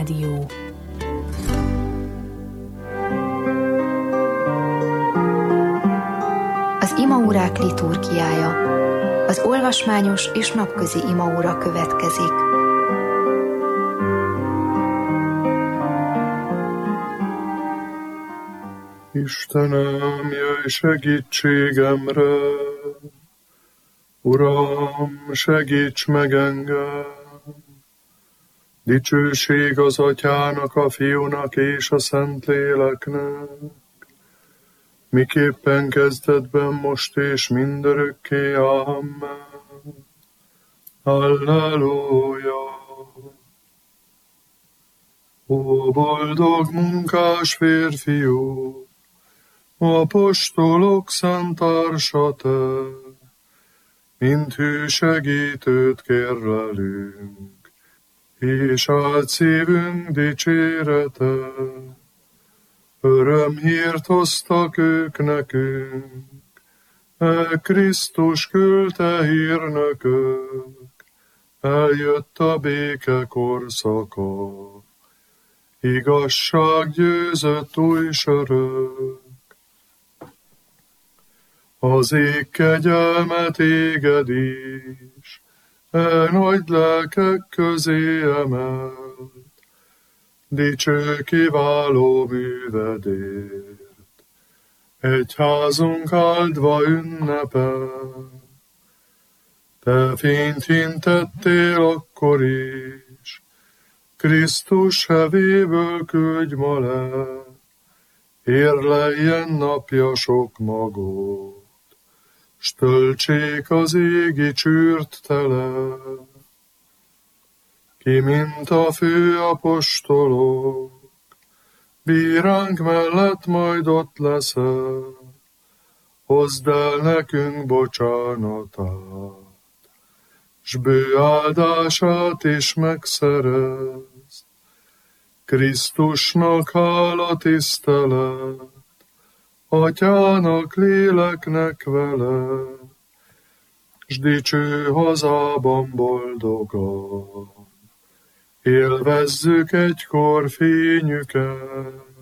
Rádió. Az imaórák liturgiája. Az olvasmányos és napközi imaóra következik. Istenem, jöjj segítségemre! Uram, segíts meg engem! Dicsőség az Atyának, a Fiúnak és a Szentléleknek, miképpen kezdetben, most és mindörökké. Amen. Halleluja! Ó, boldog munkás férfiú, apostolok szent társa te, mint hű segítőt kérlelünk, és áld szívünk dicsérete. Örömhírt hoztak ők nekünk, Krisztus küldte hírnökök, eljött a béke korszaka, igazság győzött új sörök. Az ég kegyelme téged is, nagy lelkek közé emelt, dicső kiváló művedért. Egyházunk áldva ünnepel, te fényt hintettél akkor is, Krisztus hevéből küldj ma le, érleljen napja sok magot, s töltsék az égi csűrt tele. Ki, mint a fő apostolok, bíránk mellett majd ott leszel, hozd el nekünk bocsánatát, s bő áldását is megszerezd. Krisztusnak hála tisztelet, Atyának, Léleknek vele, s dicső hazában boldogan élvezzük egykor fényüket.